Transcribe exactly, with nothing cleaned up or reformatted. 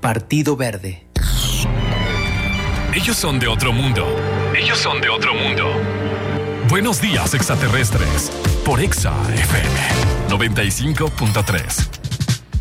Partido Verde. Ellos son de otro mundo. Ellos son de otro mundo. Buenos días, extraterrestres. Por Exa F M noventa y cinco punto tres.